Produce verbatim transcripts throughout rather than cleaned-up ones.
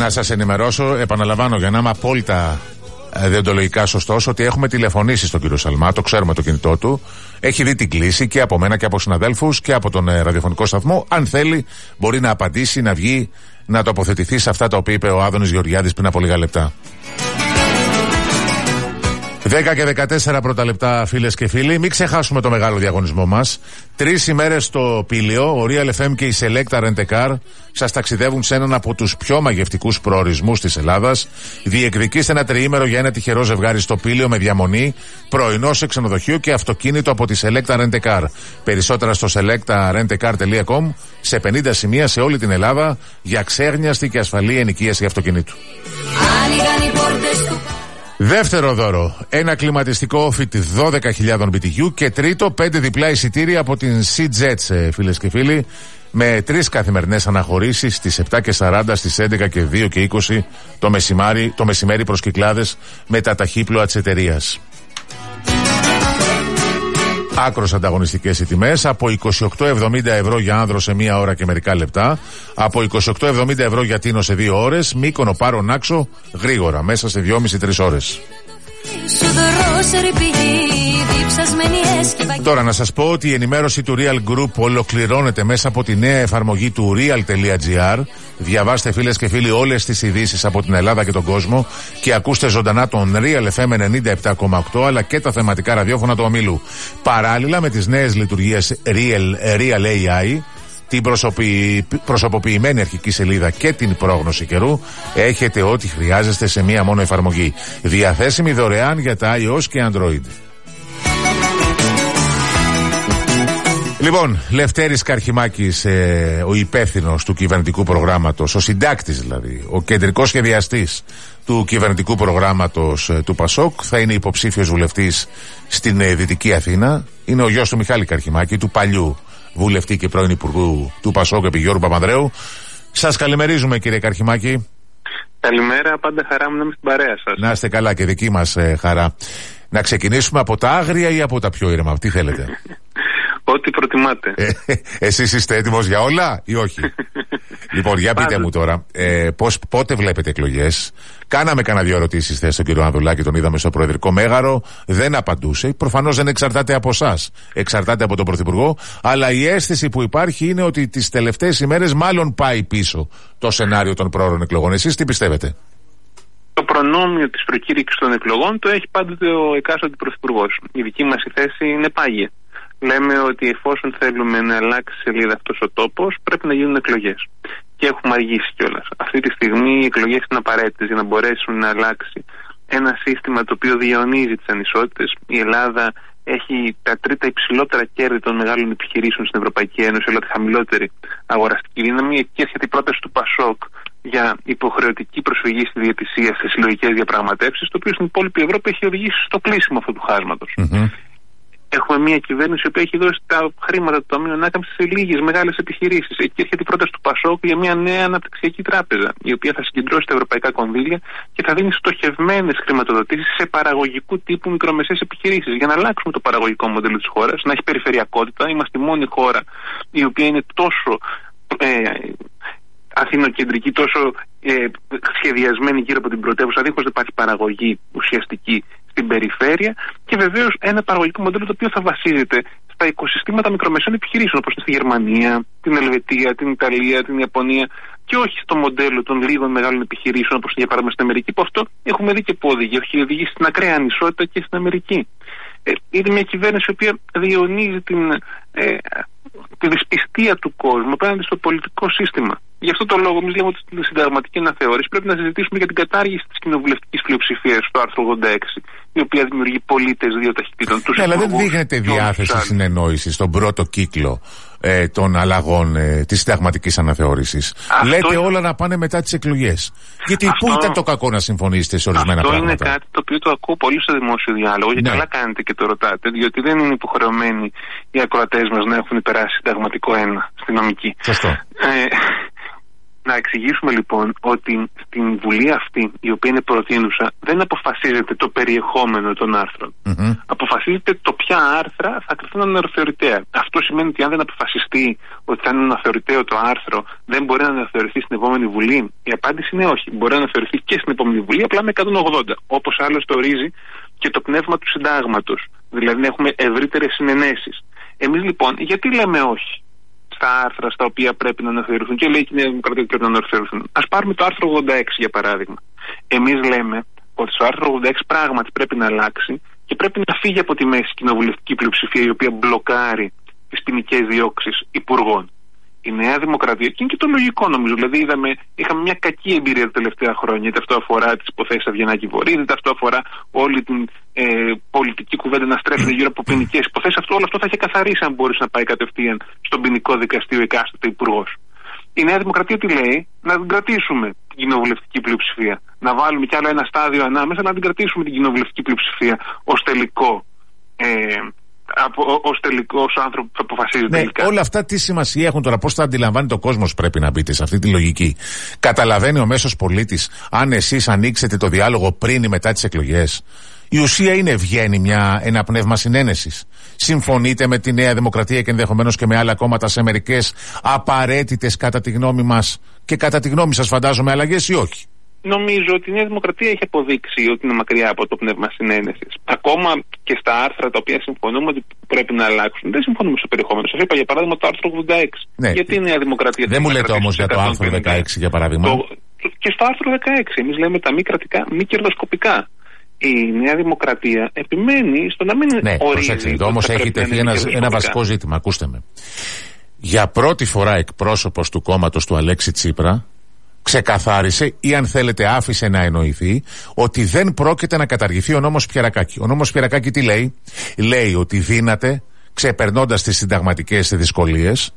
Να σας ενημερώσω, επαναλαμβάνω για να είμαι απόλυτα διοντολογικά σωστός, ότι έχουμε τηλεφωνήσει στον κύριο Σαλμά, το ξέρουμε το κινητό του. Έχει δει την κλήση και από μένα και από συναδέλφους και από τον ε, ραδιοφωνικό σταθμό. Αν θέλει, μπορεί να απαντήσει, να βγει, να τοποθετηθεί σε αυτά τα οποία είπε ο Άδωνης Γεωργιάδης πριν από λίγα λεπτά. δέκα και δεκατέσσερα πρώτα λεπτά, φίλες και φίλοι. Μην ξεχάσουμε το μεγάλο διαγωνισμό μας. Τρεις ημέρες στο Πήλαιο, ο Real εφ εμ και η Selecta Rent-A-Car σας ταξιδεύουν σε έναν από τους πιο μαγευτικούς προορισμούς της Ελλάδας. Διεκδικήστε ένα τριήμερο για ένα τυχερό ζευγάρι στο Πήλαιο με διαμονή, πρωινό σε ξενοδοχείο και αυτοκίνητο από τη Selecta Rent-A-Car. Περισσότερα στο selecta rent a car τελεία com, σε πενήντα σημεία σε όλη την Ελλάδα για ξέγνιαστη και ασφαλή ενοικίαση αυτοκινήτου. Δεύτερο δώρο, ένα κλιματιστικό Ofit δώδεκα χιλιάδες μπι τι γιου και τρίτο, πέντε διπλά εισιτήρια από την SeaJets, φίλες και φίλοι, με τρεις καθημερινές αναχωρήσεις στις επτά και σαράντα, στις έντεκα και δύο και είκοσι το μεσημέρι, το μεσημέρι προς Κυκλάδες με τα ταχύπλοα της εταιρείας. Άκρως ανταγωνιστικές οι τιμές, από είκοσι οκτώ εβδομήντα ευρώ για άνδρο σε μία ώρα και μερικά λεπτά, από είκοσι οκτώ εβδομήντα ευρώ για τίνο σε δύο ώρες, Μύκονο Πάρο Νάξο γρήγορα, μέσα σε δυόμιση με τρεις ώρες. Τώρα να σας πω ότι η ενημέρωση του Real Group ολοκληρώνεται μέσα από τη νέα εφαρμογή του real.gr. Διαβάστε, φίλες και φίλοι, όλες τις ειδήσεις από την Ελλάδα και τον κόσμο και ακούστε ζωντανά τον Real εφ εμ ενενήντα επτά κόμμα οκτώ αλλά και τα θεματικά ραδιόφωνα του ομίλου. Παράλληλα με τις νέες λειτουργίες Real, Real έι άι, την προσωπη... προσωποποιημένη αρχική σελίδα και την πρόγνωση καιρού, έχετε ό,τι χρειάζεστε σε μία μόνο εφαρμογή. Διαθέσιμη δωρεάν για τα iOS και Android. Λοιπόν, Λευτέρης Καρχημάκης, ε, ο υπεύθυνος του κυβερνητικού προγράμματος, ο συντάκτης δηλαδή, ο κεντρικός σχεδιαστής του κυβερνητικού προγράμματος ε, του Πασόκ, θα είναι υποψήφιος βουλευτής στην ε, Δυτική Αθήνα. Είναι ο γιος του Μιχάλη Καρχημάκη, του παλιού βουλευτή και πρώην υπουργού του Πασόκ επί Γιώργου Παπανδρέου. Σας καλημερίζουμε, κύριε Καρχημάκη. Καλημέρα, πάντα χαρά μου να είμαι στην παρέα σας. Να είστε καλά, και δική μας ε, χαρά. Να ξεκινήσουμε από τα άγρια ή από τα πιο ήρεμα, τι θέλετε? Ό,τι προτιμάτε. Ε, εσείς είστε έτοιμος για όλα ή όχι? Λοιπόν, για πείτε μου τώρα, ε, πώς, πότε βλέπετε εκλογές? Κάναμε κανένα δύο ερωτήσεις χθες στον κύριο Ανδουλάκη, τον είδαμε στο Προεδρικό Μέγαρο, δεν απαντούσε. Προφανώς δεν εξαρτάται από εσάς, εξαρτάται από τον Πρωθυπουργό, αλλά η αίσθηση που υπάρχει είναι ότι τις τελευταίες ημέρες μάλλον πάει πίσω το σενάριο των πρόωρων εκλογών. Εσείς τι πιστεύετε? Το προνόμιο της προκήρυξης των εκλογών το έχει πάντοτε ο εκάστοτε Πρωθυπουργός. Η δική μας η θέση είναι πάγια. Λέμε ότι εφόσον θέλουμε να αλλάξει σελίδα αυτός ο τόπος, πρέπει να γίνουν εκλογές. Και έχουμε αργήσει κιόλας. Αυτή τη στιγμή οι εκλογές είναι απαραίτητες για να μπορέσουν να αλλάξει ένα σύστημα το οποίο διαιωνίζει τις ανισότητες. Η Ελλάδα έχει τα τρίτα υψηλότερα κέρδη των μεγάλων επιχειρήσεων στην Ευρωπαϊκή Ένωση, αλλά τη χαμηλότερη αγοραστική δύναμη. Εκεί έρχεται η πρόταση του Πασόκ για υποχρεωτική προσφυγή στη διαιτησία σε συλλογικές διαπραγματεύσεις, το οποίο στην υπόλοιπη Ευρώπη έχει οδηγήσει στο κλείσιμο αυτού του χάσματος. Mm-hmm. Έχουμε μια κυβέρνηση που έχει δώσει τα χρήματα του Ταμείου Ανάκαμψης σε λίγες μεγάλες επιχειρήσεις. Εκεί έρχεται η πρόταση του Πασόκ για μια νέα αναπτυξιακή τράπεζα, η οποία θα συγκεντρώσει τα ευρωπαϊκά κονδύλια και θα δίνει στοχευμένες χρηματοδοτήσεις σε παραγωγικού τύπου μικρομεσαίες επιχειρήσεις. Για να αλλάξουμε το παραγωγικό μοντέλο της χώρας, να έχει περιφερειακότητα. Είμαστε η μόνη χώρα η οποία είναι τόσο ε, αθηνοκεντρική, τόσο ε, σχεδιασμένη γύρω από την πρωτεύουσα, δίχως να υπάρχει παραγωγή ουσιαστική στην περιφέρεια, και βεβαίως ένα παραγωγικό μοντέλο το οποίο θα βασίζεται στα οικοσυστήματα μικρομεσαίων επιχειρήσεων, όπως είναι στη Γερμανία, την Ελβετία, την Ιταλία, την Ιαπωνία, και όχι στο μοντέλο των λίγων μεγάλων επιχειρήσεων, όπως είναι για παράδειγμα στην Αμερική, που αυτό έχουμε δει και που οδηγεί, έχει οδηγήσει στην ακραία ανισότητα και στην Αμερική. Ε, είναι μια κυβέρνηση η οποία διαιωνίζει την, ε, τη δυσπιστία του κόσμου απέναντι στο πολιτικό σύστημα. Γι' αυτό το λόγο, εμείς λέμε ότι στην συνταγματική αναθεώρηση πρέπει να συζητήσουμε για την κατάργηση της κοινοβουλευτικής πλειοψηφίας στο άρθρο ογδόντα έξι, η οποία δημιουργεί πολίτες δύο ταχυτήτων. Ναι, αλλά δεν δείχνεται διάθεση συνεννόησης στον πρώτο κύκλο ε, των αλλαγών ε, της συνταγματικής αναθεώρησης. Αυτό λέτε είναι... όλα να πάνε μετά τις εκλογές. Γιατί αυτό... πού ήταν το κακό να συμφωνήσετε σε ορισμένα αυτό πράγματα? Αυτό είναι κάτι το οποίο το ακούω πολύ στο δημόσιο διάλογο, γιατί ναι. καλά κάνετε και το ρωτάτε, διότι δεν είναι υποχρεωμένοι οι ακροατές μας να έχουν περάσει συνταγματικό ένα στη νομική. Σωστό. Ε, Να εξηγήσουμε λοιπόν ότι στην Βουλή αυτή, η οποία είναι προτείνουσα, δεν αποφασίζεται το περιεχόμενο των άρθρων. Mm-hmm. Αποφασίζεται το ποια άρθρα θα κριθούν αναθεωρητέα. Αυτό σημαίνει ότι αν δεν αποφασιστεί ότι θα είναι αναθεωρηταίο το άρθρο, δεν μπορεί να αναθεωρηθεί στην επόμενη Βουλή. Η απάντηση είναι όχι. Μπορεί να αναθεωρηθεί και στην επόμενη Βουλή, απλά με εκατόν ογδόντα. Όπως άλλωστε ορίζει και το πνεύμα του συντάγματος. Δηλαδή να έχουμε ευρύτερες συνενέσεις. Εμείς λοιπόν, γιατί λέμε όχι στα άρθρα στα οποία πρέπει να αναθεωρηθούν, και λέει και η Νέα Δημοκρατία ότι πρέπει να αναθεωρηθούν? Ας πάρουμε το άρθρο ογδόντα έξι για παράδειγμα. Εμείς λέμε ότι στο άρθρο ογδόντα έξι πράγματι πρέπει να αλλάξει και πρέπει να φύγει από τη μέση κοινοβουλευτική πλειοψηφία, η οποία μπλοκάρει τις ποινικές διώξεις υπουργών. Η Νέα Δημοκρατία, και είναι και το λογικό νομίζω, δηλαδή είδαμε, είχαμε μια κακή εμπειρία τα τελευταία χρόνια, είτε αυτό αφορά τις υποθέσεις Αβγενάκη Βορύδη, είτε αυτό αφορά όλη την ε, πολιτική κουβέντα να στρέφεται γύρω από ποινικές υποθέσεις. Αυτό, όλο αυτό θα είχε καθαρίσει αν μπορούσε να πάει κατευθείαν στον ποινικό δικαστήριο εκάστοτε υπουργός. Η Νέα Δημοκρατία τι λέει? Να την κρατήσουμε την κοινοβουλευτική πλειοψηφία. Να βάλουμε κι άλλο ένα στάδιο ανάμεσα, να την κρατήσουμε την κοινοβουλευτική πλειοψηφία ως τελικό. Ε, ως τελικός άνθρωπο που θα αποφασίζει ναι, τελικά. Όλα αυτά τι σημασία έχουν τώρα? Πώς θα αντιλαμβάνει το κόσμος? Πρέπει να μπείτε σε αυτή τη λογική. Καταλαβαίνει ο μέσος πολίτης αν εσείς ανοίξετε το διάλογο πριν ή μετά τις εκλογές? Η ουσία είναι, βγαίνει μια, ένα πνεύμα συνένεσης. Συμφωνείτε με τη Νέα Δημοκρατία και ενδεχομένως και με άλλα κόμματα σε μερικές απαραίτητες κατά τη γνώμη μας και κατά τη γνώμη σας φαντάζομαι αλλαγές ή όχι? Νομίζω ότι η Νέα Δημοκρατία έχει αποδείξει ότι είναι μακριά από το πνεύμα συνένεσης. Ακόμα και στα άρθρα τα οποία συμφωνούμε ότι πρέπει να αλλάξουν, δεν συμφωνούμε στο περιεχόμενο. Σας είπα για παράδειγμα το άρθρο ογδόντα έξι. Ναι. Γιατί η Νέα Δημοκρατία. Δεν μου λέτε όμως για το άρθρο δεκαέξι για παράδειγμα. Το, και στο άρθρο δεκαέξι, εμείς λέμε τα μη κρατικά, μη κερδοσκοπικά. Η Νέα Δημοκρατία επιμένει στο να μην ναι, ορίζει. Προσέξτε, όμως έχει τεθεί ένα, ένα βασικό ζήτημα. Ακούστε με. Για πρώτη φορά εκπρόσωπος του κόμματος του Αλέξη Τσίπρα ξεκαθάρισε, ή αν θέλετε άφησε να εννοηθεί, ότι δεν πρόκειται να καταργηθεί ο νόμος Πιερακάκη. Ο νόμος Πιερακάκη τι λέει? Λέει ότι δύναται, ξεπερνώντας τις συνταγματικές δυσκολίες,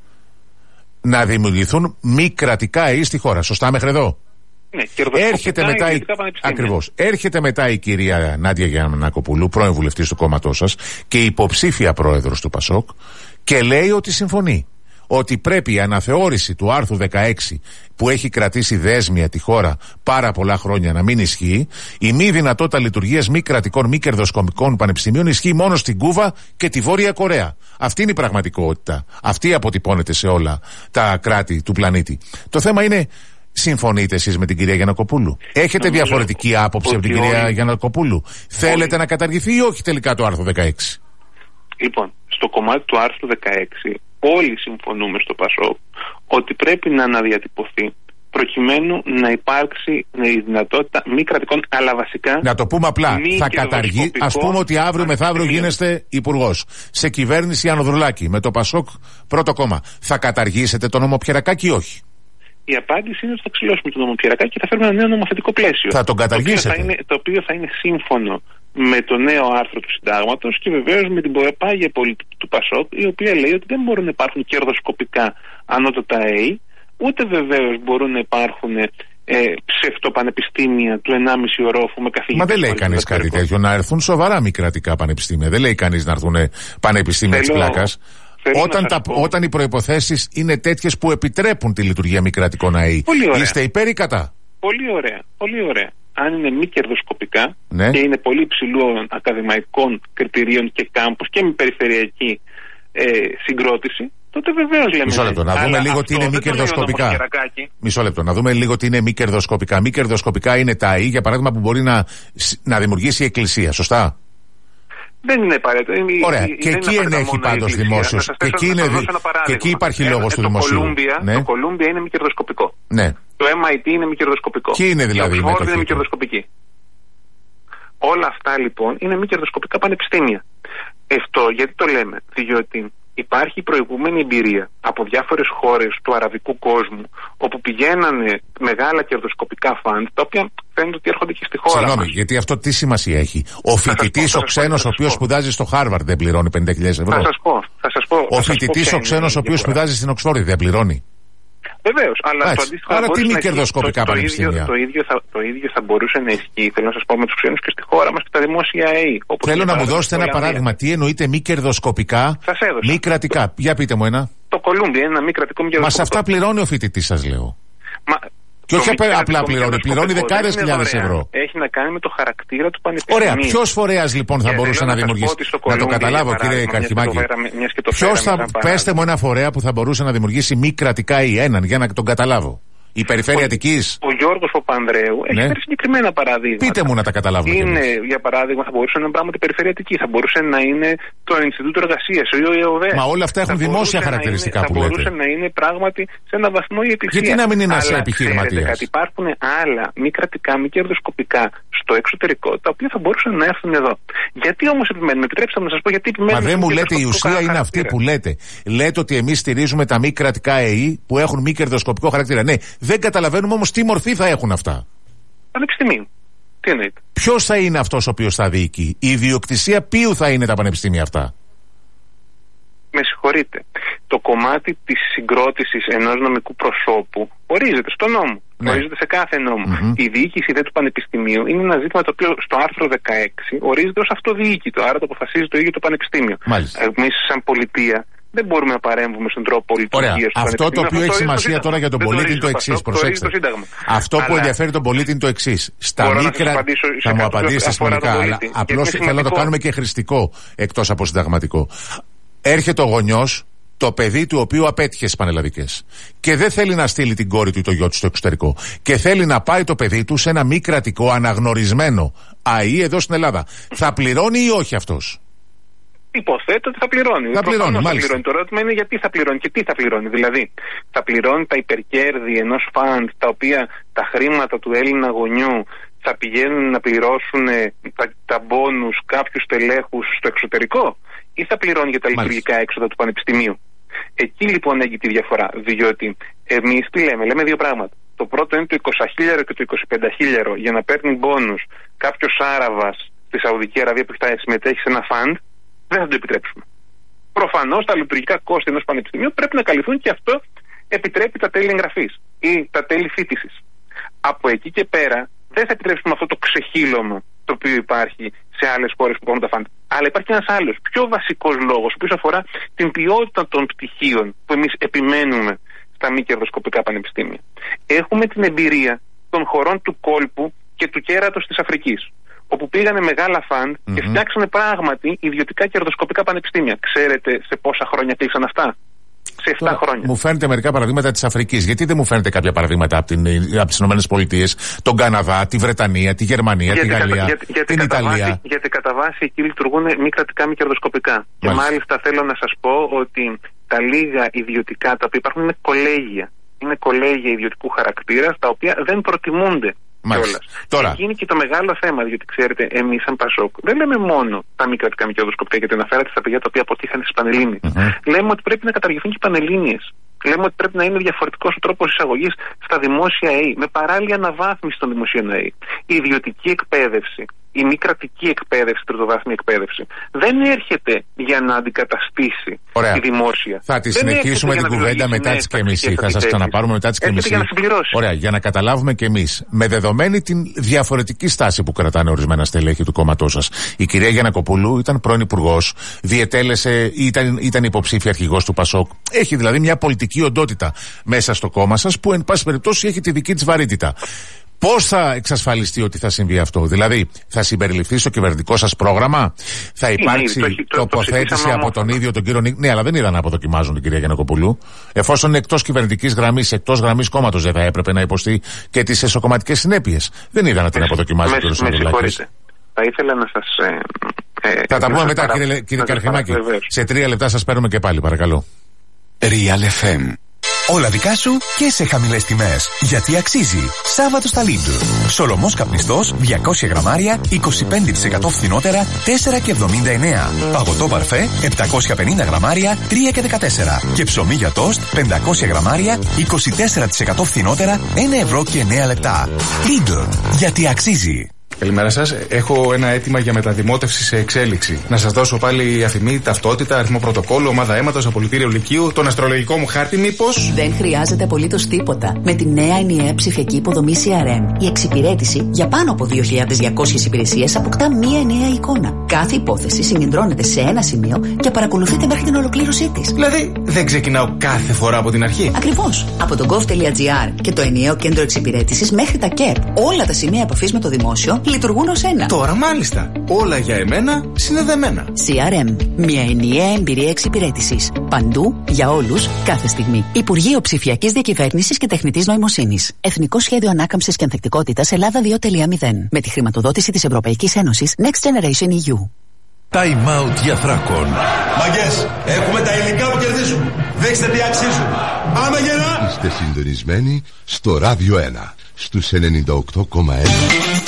να δημιουργηθούν μη κρατικά ΕΗ στη χώρα. Σωστά μέχρι εδώ? Ναι, έρχεται μετά, η... Ακριβώς. Έρχεται μετά η κυρία Νάντια Γιαννακοπούλου, πρώην βουλευτής του κόμματός σας και υποψήφια πρόεδρος του ΠΑΣΟΚ, και λέει ότι συμφωνεί. Ότι πρέπει η αναθεώρηση του άρθρου δεκαέξι που έχει κρατήσει δέσμια τη χώρα πάρα πολλά χρόνια να μην ισχύει. Η μη δυνατότητα λειτουργίας μη κρατικών, μη κερδοσκοπικών πανεπιστημίων ισχύει μόνο στην Κούβα και τη Βόρεια Κορέα. Αυτή είναι η πραγματικότητα. Αυτή αποτυπώνεται σε όλα τα κράτη του πλανήτη. Το θέμα είναι, συμφωνείτε εσείς με την κυρία Γιαννακοπούλου? Έχετε Νομίζω διαφορετική άποψη από την κυρία όλοι... Γιαννακοπούλου? Θέλετε όλοι... να καταργηθεί ή όχι τελικά το άρθρο δεκαέξι? Λοιπόν, στο κομμάτι του άρθρου δεκαέξι όλοι συμφωνούμε στο ΠΑΣΟΚ ότι πρέπει να αναδιατυπωθεί προκειμένου να υπάρξει η δυνατότητα μη κρατικών, αλλά βασικά. Να το πούμε απλά, θα καταργεί. Ας πούμε ότι αύριο μεθαύριο γίνεστε υπουργός σε κυβέρνηση Ανδρουλάκη με το ΠΑΣΟΚ πρώτο κόμμα. Θα καταργήσετε το νόμο Πιερακάκη ή όχι? Η απάντηση είναι ότι θα ξυλώσουμε τον νόμο Πιερακάκη και θα φέρουμε ένα νέο νομοθετικό πλαίσιο. Θα τον καταργήσετε? Το οποίο θα είναι, το οποίο θα είναι σύμφωνο με το νέο άρθρο του συντάγματος και βεβαίως με την πάγια πολιτική του ΠΑΣΟΚ, η οποία λέει ότι δεν μπορούν να υπάρχουν κερδοσκοπικά ανώτατα ΕΗ, ούτε βεβαίως μπορούν να υπάρχουν ε, ψευτοπανεπιστήμια του ενάμιση ορόφου με καθηγητές. Μα δεν λέει κανείς κάτι τέτοιο, να έρθουν σοβαρά μη κρατικά πανεπιστήμια. Δεν λέει κανείς να έρθουν πανεπιστήμια της πλάκας. Όταν, τα, όταν οι προϋποθέσεις είναι τέτοιες που επιτρέπουν τη λειτουργία μη κρατικών ΑΕΗ. Είστε υπέρ ή κατά? Πολύ ωραία, πολύ ωραία. Αν είναι μη κερδοσκοπικά, ναι, και είναι πολύ υψηλών ακαδημαϊκών κριτηρίων και κάμπους και με περιφερειακή ε, συγκρότηση, τότε βεβαίως λέμε. Μισό λεπτό, να δούμε λίγο τι είναι μη κερδοσκοπικά. Μισό λεπτό, να δούμε λίγο τι είναι μη κερδοσκοπικά. Μη κερδοσκοπικά είναι τα ΑΕΗ, για παράδειγμα, που μπορεί να, να δημιουργήσει η Εκκλησία, σωστά? Δεν είναι απαραίτητο. Ωραία. Και εκεί ενέχει πάντως δημόσιος. Και εκεί, είναι, και εκεί υπάρχει λόγος του δημοσίου. Ναι. Το Κολούμπια είναι μη κερδοσκοπικό. Ναι. Το εμ άι τι είναι μη κερδοσκοπικό. Ποιοι είναι δηλαδή? Η Oxford είναι μη κερδοσκοπική. Όλα αυτά λοιπόν είναι μη κερδοσκοπικά πανεπιστήμια. Αυτό γιατί το λέμε? Διότι υπάρχει προηγούμενη εμπειρία από διάφορες χώρες του αραβικού κόσμου, όπου πηγαίνανε μεγάλα κερδοσκοπικά φαντ, τα οποία φαίνεται ότι έρχονται και στη χώρα. Συγγνώμη, γιατί αυτό τι σημασία έχει? Ο φοιτητής ο ξένος ο οποίος σπουδάζει στο Χάρβαρντ δεν πληρώνει πενήντα χιλιάδες ευρώ? Θα σας πω. Θα σας πω ο φοιτητής ο ξένος ο οποίος σπουδάζει στην Οξφόρδη δεν πληρώνει? Βεβαίως, αλλά Άς, το αντίστοιχο. Άρα τι μη κερδοσκοπικά το, πανεπιστήμια? Το, το, ίδιο θα, το ίδιο θα μπορούσε να ισχύει, θέλω να σας πω, με τους ξένους και στη χώρα μας και τα δημόσια ΑΕΗ. Θέλω να μου δώσετε ένα παράδειγμα. Τι εννοείται μη κερδοσκοπικά, μη κρατικά? Για πείτε μου ένα. Το Κολούμπια είναι ένα μη κρατικό, μη κερδοσκοπικό. Μα σε αυτά πληρώνει ο φοιτητής, σας λέω. Μα, και όχι απλά πληρώνει, πληρώνει δεκάδες χιλιάδες ευρώ. Έχει να κάνει με το χαρακτήρα του πανεπιστημίου. Ωραία, ποιος φορέας λοιπόν θα και μπορούσε να δημιουργήσει. Να το καταλάβω, κύριε Καρχημάκη. Ποιος θα, πέστε μου ένα φορέα που θα μπορούσε να δημιουργήσει μη κρατικά ή έναν, για να τον καταλάβω. Η Περιφέρεια Αττικής. Ο, ο Γιώργος Παπανδρέου έχει ναι. φέρει συγκεκριμένα παραδείγματα. Πείτε μου να τα καταλάβουμε. Είναι, για παράδειγμα, θα μπορούσε να πράγματι η Περιφέρεια Αττικής, θα μπορούσε να είναι το Ινστιτούτο Εργασίας, ο ΙΟΒΕ. Μα όλα αυτά έχουν δημόσια χαρακτηριστικά είναι, που λέτε. Θα μπορούσε να είναι πράγματι σε ένα βαθμό η Εκκλησία. Γιατί να μην είναι ένα επιχειρηματία. Υπάρχουν άλλα μη κρατικά, μη κερδοσκοπικά στο εξωτερικό, τα οποία θα μπορούσαν να έρθουν εδώ. Γιατί όμως επιμένουμε, επιτρέψτε μου να σας πω γιατί επιμένουμε. Μα δεν μου λέτε, η ουσία είναι αυτή που λέτε. Λέτε ότι εμείς στηρίζουμε τα μη κρατικά ΕΗ που έχουν μη κερδοσκοπικό χαρακτήρα. Ναι, δεν καταλαβαίνουμε όμως τι μορφή θα έχουν αυτά. Πανεπιστημίου. Τι εννοείται. Ποιος θα είναι αυτός ο οποίος θα διοικεί, η ιδιοκτησία ποιου θα είναι τα πανεπιστήμια αυτά. Με συγχωρείτε. Το κομμάτι της συγκρότησης ενός νομικού προσώπου ορίζεται στο νόμο. Ναι. Ορίζεται σε κάθε νόμο. Mm-hmm. Η διοίκηση δε του πανεπιστημίου είναι ένα ζήτημα το οποίο στο άρθρο δεκαέξι ορίζεται ως αυτοδιοίκητο. Άρα το αποφασίζει το ίδιο το πανεπιστήμιο. Εμείς σαν πολιτεία δεν μπορούμε να παρέμβουμε στον τρόπο λειτουργίας του Αυτό το οποίο έχει σημασία τώρα για τον πολίτη είναι το εξής. Προσέξτε. Αυτό που ενδιαφέρει τον πολίτη είναι το εξής. Στα μίκρα. Θα μου απαντήσετε συνολικά, αλλά απλώς θέλω να το κάνουμε και χρηστικό εκτός από συνταγματικό. Έρχεται ο γονιός, το παιδί του οποίου απέτυχε στις πανελλαδικές και δεν θέλει να στείλει την κόρη του ή το γιο του στο εξωτερικό και θέλει να πάει το παιδί του σε ένα μη κρατικό αναγνωρισμένο ΑΗ εδώ στην Ελλάδα. Θα πληρώνει ή όχι αυτός? Υποθέτω ότι θα πληρώνει. Θα πληρώνει, μάλιστα. Θα πληρώνει. Το ερώτημα είναι γιατί θα πληρώνει και τι θα πληρώνει. Δηλαδή, θα πληρώνει τα υπερκέρδη ενός φαντ, τα οποία τα χρήματα του Έλληνα γονιού θα πηγαίνουν να πληρώσουν τα, τα μπόνους κάποιους τελέχους στο εξωτερικό, ή θα πληρώνει για τα λειτουργικά έξοδα του πανεπιστημίου. Εκεί λοιπόν έχει τη διαφορά. Διότι εμείς τι λέμε, λέμε δύο πράγματα. Το πρώτο είναι το είκοσι χιλιάδες και το είκοσι πέντε χιλιάδες για να παίρνει μπόνους κάποιος Άραβας στη Σαουδική Αραβία που έχει συμμετέχει σε ένα φαντ. Δεν θα το επιτρέψουμε. Προφανώς τα λειτουργικά κόστη ενός πανεπιστημίου πρέπει να καλυφθούν και αυτό επιτρέπει τα τέλη εγγραφής ή τα τέλη φοιτησης. Από εκεί και πέρα δεν θα επιτρέψουμε αυτό το ξεχύλωμα το οποίο υπάρχει σε άλλες χώρες που κάνουν τα φαντ. Αλλά υπάρχει ένας άλλος, πιο βασικός λόγος, ο οποίος αφορά την ποιότητα των πτυχίων που εμείς επιμένουμε στα μη κερδοσκοπικά πανεπιστήμια. Έχουμε την εμπειρία των χωρών του κόλπου και του κέρατος της Αφρικής, όπου πήγανε μεγάλα φαντ mm-hmm. και φτιάξανε πράγματι ιδιωτικά κερδοσκοπικά πανεπιστήμια. Ξέρετε σε πόσα χρόνια κλείσαν αυτά? Σε επτά Τώρα, χρόνια. Μου φαίνεται μερικά παραδείγματα της Αφρικής. Γιατί δεν μου φαίνεται κάποια παραδείγματα από, την, από τις ΗΠΑ, τον Καναδά, τη Βρετανία, τη Γερμανία, γιατί τη Γαλλία, κατα, γιατί, γιατί την Ιταλία? Βάση, γιατί κατά βάση εκεί λειτουργούν μη κρατικά, μη κερδοσκοπικά. Μάλιστα. Και μάλιστα θέλω να σας πω ότι τα λίγα ιδιωτικά τα οποία υπάρχουν είναι κολέγια. Είναι κολέγια ιδιωτικού χαρακτήρα, τα οποία δεν προτιμούνται. Τώρα. Εκεί είναι και το μεγάλο θέμα, διότι ξέρετε, εμείς σαν Πασόκ δεν λέμε μόνο τα μη κρατικά μη κερδοσκοπικά, γιατί αναφέρατε στα παιδιά τα οποία αποτύχανε στις Πανελλήνιες. Mm-hmm. Λέμε ότι πρέπει να καταργηθούν και οι Πανελλήνιες. Λέμε ότι πρέπει να είναι διαφορετικός ο τρόπος εισαγωγής στα δημόσια ΑΕΗ, με παράλληλη αναβάθμιση των δημοσίων ΑΕΗ. Η ιδιωτική εκπαίδευση, η μη κρατική εκπαίδευση, η τριτοβάθμια εκπαίδευση, δεν έρχεται για να αντικαταστήσει Ωραία. τη δημόσια. Θα τη συνεχίσουμε την κουβέντα μετά τις και μισή. Θα σας ξαναπάρουμε μετά τις και μισή. Για να συμπληρώσει. Ωραία, για να καταλάβουμε κι εμείς, με δεδομένη την διαφορετική στάση που κρατάνε ορισμένα στελέχη του κόμματός σας. Η κυρία Γιαννακοπούλου ήταν πρώην υπουργός, διετέλεσε, ήταν, ήταν υποψήφια αρχηγός του Πασόκ. Έχει δηλαδή μια πολιτική οντότητα μέσα στο κόμμα σας που εν πάση περιπτώσει έχει τη δική της βαρύτητα. Πώς θα εξασφαλιστεί ότι θα συμβεί αυτό? Δηλαδή, θα συμπεριληφθεί στο κυβερνητικό σας πρόγραμμα? Θα υπάρξει είναι, το, τοποθέτηση το, το από τον ίδιο τον κύριο Νίκ? Ναι, αλλά δεν είδα να αποδοκιμάζουν την κυρία Γιαννακοπούλου. Εφόσον είναι εκτός κυβερνητικής γραμμής, εκτός γραμμής κόμματος, δεν θα έπρεπε να υποστεί και τις εσωκομματικές συνέπειες? Δεν είδα να την αποδοκιμάζει ο κύριος Μητσοτάκης. Θα ήθελα να σας. Ε, ε, θα τα πούμε μετά, κύριε, κύριε Καρχημάκη. Σε τρία λεπτά σας παίρνουμε και πάλι, παρακαλώ. Real εφ εμ. Όλα δικά σου και σε χαμηλές τιμές. Γιατί αξίζει. Σάββατο στα Lidl. Σολομός καπνιστός διακόσια γραμμάρια, είκοσι πέντε τοις εκατό φθηνότερα, τέσσερα και εβδομήντα εννέα. Παγωτό παρφέ, επτακόσια πενήντα γραμμάρια, τρία και δεκατέσσερα. Και ψωμί για τόστ, πεντακόσια γραμμάρια, είκοσι τέσσερα τοις εκατό φθηνότερα, ένα ευρώ και εννέα λεπτά. Lidl. Γιατί αξίζει. Καλημέρα σας. Έχω ένα αίτημα για μεταδημότευση σε εξέλιξη. Να σας δώσω πάλι αφημί, ταυτότητα, αριθμό πρωτοκόλλου, ομάδα αίματος, απολυτήριο λυκείου, τον αστρολογικό μου χάρτη, μήπως? Δεν χρειάζεται απολύτως τίποτα. Με τη νέα ενιαία ψηφιακή υποδομή σι αρ εμ, η εξυπηρέτηση για πάνω από δύο χιλιάδες διακόσιες υπηρεσίες αποκτά μία ενιαία εικόνα. Κάθε υπόθεση συγκεντρώνεται σε ένα σημείο και παρακολουθείται μέχρι την ολοκλήρωσή της. Δηλαδή, δεν ξεκινάω κάθε φορά από την αρχή. Ακριβώς. Από το gov.gr και το ενιαίο κέντρο εξυπηρέτησης μέχρι τα ΚΕΠ, όλα τα σημεία επαφής με το δημόσιο λειτουργούν ως ένα. Τώρα μάλιστα. Όλα για εμένα συνδεδεμένα. σι αρ εμ. Μια ενιαία εμπειρία εξυπηρέτησης. Παντού, για όλους, κάθε στιγμή. Υπουργείο Ψηφιακής Διακυβέρνησης και Τεχνητής Νοημοσύνης. Εθνικό Σχέδιο Ανάκαμψης και Ανθεκτικότητας Ελλάδα δύο κόμμα μηδέν. Με τη χρηματοδότηση της Ευρωπαϊκής Ένωσης Next Generation ι γιου. Time out για Θράκων. Μαγκές, έχουμε τα υλικά που κερδίζουν. Δείξτε τι αξίζουν. Πάμε γερά! Είστε συντονισμένοι στο Ράδιο ένα, στους ενενήντα οκτώ κόμμα ένα.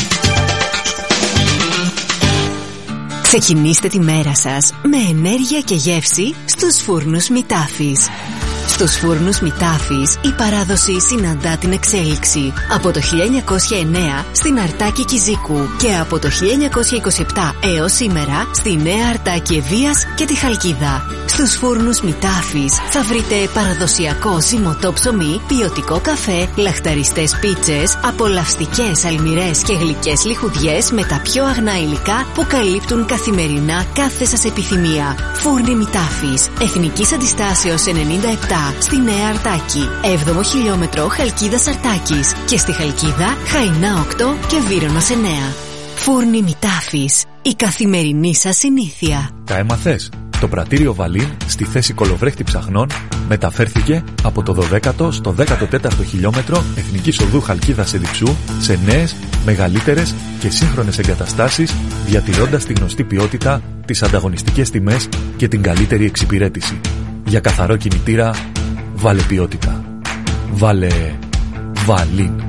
Ξεκινήστε τη μέρα σας με ενέργεια και γεύση στους φούρνους Μητάφης. Στους φούρνους Μητάφης η παράδοση συναντά την εξέλιξη. Από το χίλια εννιακόσια εννέα στην Αρτάκη Κιζίκου και από το χίλια εννιακόσια είκοσι επτά έως σήμερα στη Νέα Αρτάκη Ευβίας και τη Χαλκίδα. Στους φούρνους Μητάφης θα βρείτε παραδοσιακό ζυμωτό ψωμί, ποιοτικό καφέ, λαχταριστές πίτσες, απολαυστικές αλμυρές και γλυκές λιχουδιές με τα πιο αγνά υλικά που καλύπτουν καθημερινά κάθε σας επιθυμία. Φούρνοι Μητάφης, Εθνικής Αντιστάσεως ενενήντα επτά στη Νέα Αρτάκη, έβδομο χιλιόμετρο Χαλκίδας Αρτάκης και στη Χαλκίδα Χαϊνά οκτώ και Βύρονος εννέα. Φούρνοι Μητάφης, η καθημερινή σας συνήθεια. Τα έμαθες? Το πρατήριο Βαλίν στη θέση κολοβρέχτη ψαχνών μεταφέρθηκε από το δωδέκατο στο δέκατο τέταρτο χιλιόμετρο Εθνικής Οδού Χαλκίδας Εδιψού σε νέες, μεγαλύτερες και σύγχρονες εγκαταστάσεις, διατηρώντας τη γνωστή ποιότητα, τις ανταγωνιστικές τιμές και την καλύτερη εξυπηρέτηση. Για καθαρό κινητήρα, βάλε ποιότητα. Βάλε Βαλίν.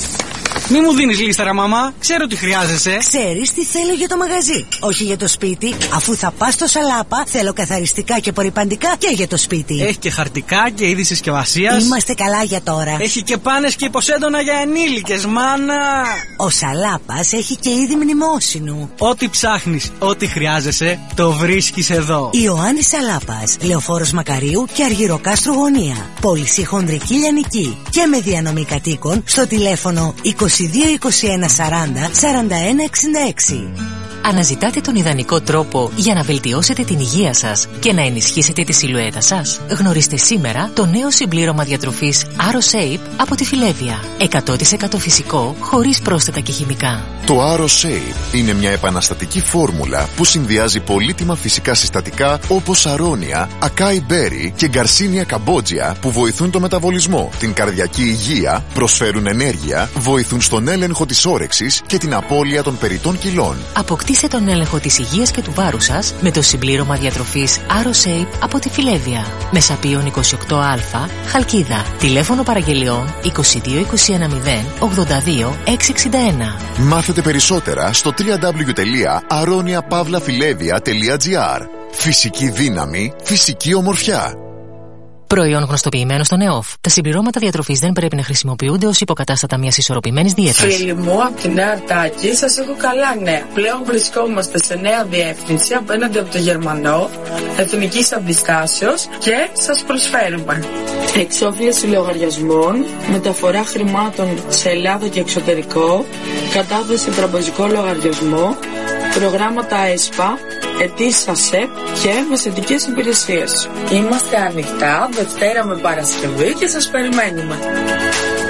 Μη μου δίνεις λίστα, ρε μαμά. Ξέρω τι χρειάζεσαι. Ξέρεις τι θέλω για το μαγαζί, όχι για το σπίτι. Αφού θα πας στο Σαλάπα, θέλω καθαριστικά και απορρυπαντικά και για το σπίτι. Έχει και χαρτικά και είδη συσκευασίας. Είμαστε καλά για τώρα. Έχει και πάνες και υποσέντονα για ενήλικες, μάνα. Ο Σαλάπας έχει και είδη μνημόσυνου. Ό,τι ψάχνεις, ό,τι χρειάζεσαι, το βρίσκεις εδώ. Ιωάννης Σαλάπας, Λεωφόρος Μακαρίου και Αργυροκάστρου Γωνία. Πώληση χονδρική λιανική και με διανομή κατοίκων στο τηλέφωνο είκοσι δύο είκοσι ένα σαράντα σαράντα ένα εξήντα έξι. Αναζητάτε τον ιδανικό τρόπο για να βελτιώσετε την υγεία σας και να ενισχύσετε τη σιλουέτα σας? Γνωρίστε σήμερα το νέο συμπλήρωμα διατροφής AroShape από τη Φιλέβια. εκατό τοις εκατό φυσικό, χωρίς πρόσθετα και χημικά. Το AroShape είναι μια επαναστατική φόρμουλα που συνδυάζει πολύτιμα φυσικά συστατικά όπως αρώνια, ακάι μπέρι και γκαρσίνια καμπότζια που βοηθούν το μεταβολισμό, την καρδιακή υγεία, προσφέρουν ενέργεια, βοηθούν στον έλεγχο της όρεξης και την απώλεια των περιττών κιλών. Αποκτήστε τον έλεγχο της υγείας και του βάρους σας με το συμπλήρωμα διατροφής AroShape από τη Φιλέβια. Μεσαπίων είκοσι οκτώ α, Χαλκίδα. Τηλέφωνο παραγγελιών είκοσι δύο είκοσι ένα μηδέν ογδόντα δύο εξακόσια εξήντα ένα. Μάθετε περισσότερα στο double-u double-u double-u τελεία aronia pavla filevia τελεία gr. Φυσική δύναμη, φυσική ομορφιά. Προϊόν γνωστοποιημένο στον ΕΟΦ. Τα συμπληρώματα διατροφής δεν πρέπει να χρησιμοποιούνται ως υποκατάστατα μιας ισορροπημένης δίαιτας. Φίλοι μου, από τη Νέα Αρτάκη, σας έχω καλά νέα. Πλέον βρισκόμαστε σε νέα διεύθυνση απέναντι από το Γερμανό, Εθνικής Αντιστάσεως και σας προσφέρουμε εξόφληση λογαριασμών, μεταφορά χρημάτων σε Ελλάδα και εξωτερικό, κατάθεση τραπεζικό λογαριασμό, προγράμματα ΕΣΠΑ, αιτήσεις ΑΣΕΠ και μεσαιτικές υπηρεσίες. Είμαστε ανοιχτά Δευτέρα με Παρασκευή και σας περιμένουμε.